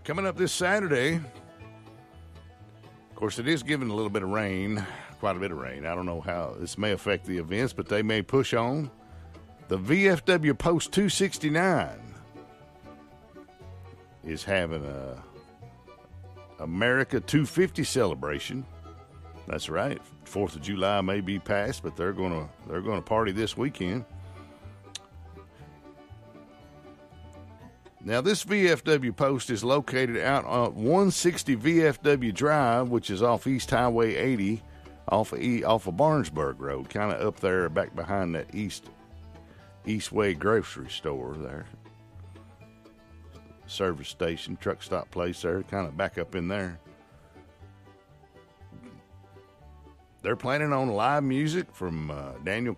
coming up this Saturday, of course, it is giving a little bit of rain, quite a bit of rain. I don't know how this may affect the events, but they may push on. The VFW Post 269 is having a America 250 celebration. That's right. 4th of July may be past, but they're going to party this weekend. Now, this VFW post is located out on 160 VFW Drive, which is off East Highway 80, off of Barnesburg Road, kind of up there back behind that Eastway grocery store there. Service station, truck stop place there, kind of back up in there. They're planning on live music from Daniel